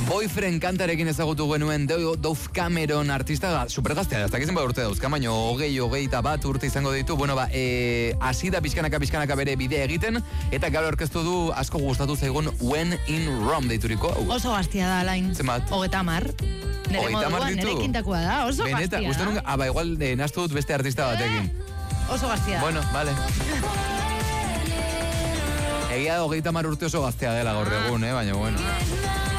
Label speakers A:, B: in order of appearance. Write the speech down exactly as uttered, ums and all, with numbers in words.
A: Boyfriend kantarekin ezagutu genuen Dove Cameron artista, supergaztea, ez dakizen bat urte dauzka, baina hogei, hogei eta bat urte izango ditu. Bueno, ba, e, asida pixkanaka pixkanaka bere bidea egiten, eta gaur orkestu du asko gustatu zaigun When in Rome deituriko.
B: Oso gaztia da, Alain.
A: Zenbat?
B: Hogeta mar. Nere moduan, nere kintakoa da, oso
A: Beneta,
B: gaztia.
A: Beneta, nunca, aba, igual eh, naztu dut beste artista batekin.
B: Oso gaztia.
A: Bueno, vale. Egia da hogeita mar urte oso gaztea dela gaur egun, eh? Baina, bueno.